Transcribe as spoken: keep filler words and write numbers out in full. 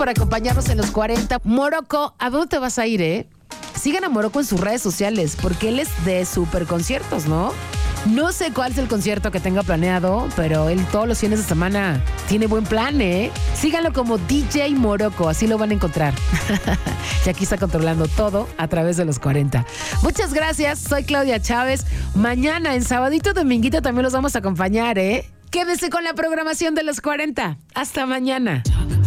por acompañarnos en los cuarenta. Morocco, ¿a dónde te vas a ir, eh? Sigan a Morocco en sus redes sociales, porque él es de super conciertos, ¿no? No sé cuál es el concierto que tenga planeado, pero él todos los fines de semana tiene buen plan, ¿eh? Síganlo como D J Morocco, así lo van a encontrar. Y aquí está controlando todo a través de los cuarenta. Muchas gracias, soy Claudia Chávez. Mañana en Sabadito Dominguito también los vamos a acompañar, ¿eh? Quédese con la programación de los cuarenta. Hasta mañana.